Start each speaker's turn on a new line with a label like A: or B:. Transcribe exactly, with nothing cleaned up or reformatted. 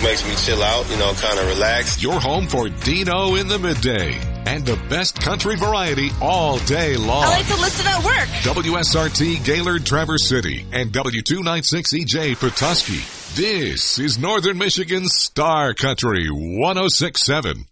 A: makes me chill out, you know, kind of relax.
B: Your home for Dino in the midday and the best country variety all day long.
C: I like to listen at work.
B: W S R T Gaylord Traverse City and W two ninety-six E J Petoskey. This is Northern Michigan's Star Country one oh six point seven.